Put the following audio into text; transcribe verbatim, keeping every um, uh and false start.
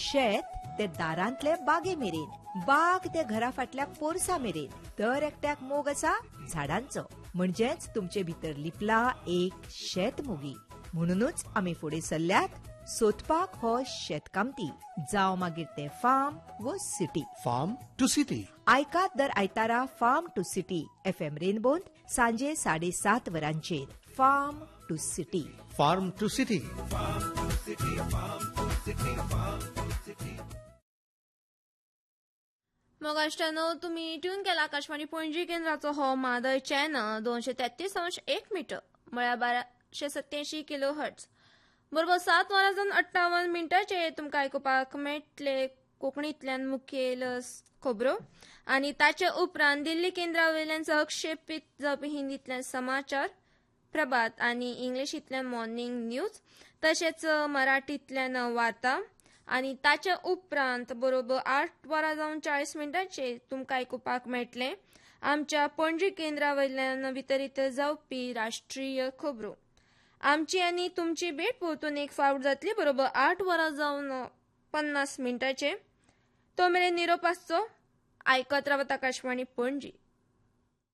शेत ते दारांतले बागे मेरेन, बाग ते घरा फाटल्या पोरसा मेरेन दर एकट्याक मोग आसा झाडांचो. म्हणजेच तुमचे भितर लिपला एक शेत मोगी. म्हणूनच आमी फुडें सरल्यात सोदपाक हो शेतकामती, जावं मागीर ते फार्म व सिटी. फार्म टू सिटी आयकात दर आयतारा form to city F M रेनबोंत सांजे साडे सात वरांचेर. Form to city. Form to city. मोगाष्टानो तुम्ही ट्यून केला आकाशवाणी पणजी केंद्राचो हो मादर चॅनल दोनशे तेहतीस अंश एक मीटर म्हळ्यार बाराशे सत्याऐंशी किलो हर्ट्ज. बरोबर सात वरांजून अठ्ठावन मिनटांचेर तुमकां आयकुपाक मेळटले कोंकणींतल्यान मुखेल खबरो आनी ताचे उपरांत दिल्ली केंद्रा वयल्यान सहक्षेपीत जावपी हिंदींतल्यान समाचार प्रभात आनी इंग्लिशींतल्यान मॉर्निंग न्यूज, तशेंच मराठींतल्यान वार्ता आनी ताचे उपरांत बरोबर आठ वरां जावन चाळीस मिनटांचेर तुमकां आयकुपाक मेळटले आमच्या पणजी केंद्रा वयल्यान वितरीत जावपी राष्ट्रीय खबरो. आमची आनी तुमची भेट पोवतून एक फावट जातली बरोबर आठ वरां जावन पन्नास मिनटांचेर. तो मेरेन निरोप आसचो. आयकत रावत आकाशवाणी पणजी.